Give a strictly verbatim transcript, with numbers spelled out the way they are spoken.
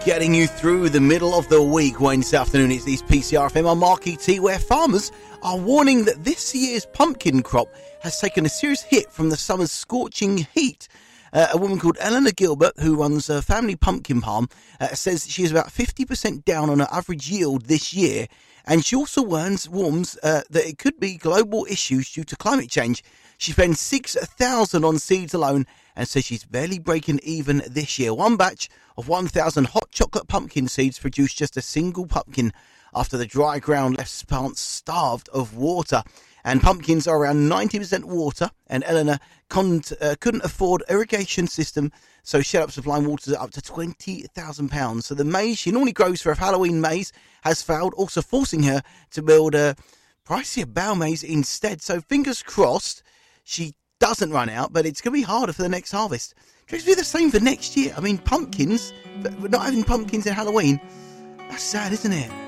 Getting you through the middle of the week. Wednesday afternoon, it's East P C R F M on Marquee T, where farmers are warning that this year's pumpkin crop has taken a serious hit from the summer's scorching heat. Uh, a woman called Eleanor Gilbert, who runs a family pumpkin farm, uh, says she is about fifty percent down on her average yield this year. And she also warns, warns uh, that it could be global issues due to climate change. She spent six thousand dollars on seeds alone and says she's barely breaking even this year. One batch of one thousand hot chocolate pumpkin seeds produced just a single pumpkin after the dry ground left plants starved of water. And pumpkins are around ninety percent water, and Eleanor couldn't, uh, couldn't afford irrigation system, so she ended up supplying water to up to twenty thousand pounds. So the maize she normally grows for a Halloween maize has failed, also forcing her to build a pricier bow maize instead. So fingers crossed she doesn't run out, but it's going to be harder for the next harvest. Do you think it'll be the same for next year? I mean, pumpkins, but we're not having pumpkins in Halloween. That's sad, isn't it?